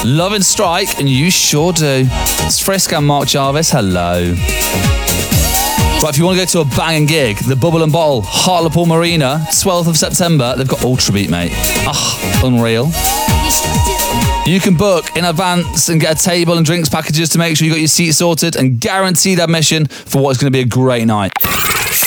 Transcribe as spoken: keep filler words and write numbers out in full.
Love and Strike, and you sure do. It's Frisk and Mark Jarvis. Hello. Right, if you want to go to a banging gig, the Bubble and Bottle, Hartlepool Marina, twelfth of September, they've got Ultra Beat, mate. Ah, unreal. You can book in advance and get a table and drinks packages to make sure you got your seat sorted and guaranteed admission for what's going to be a great night.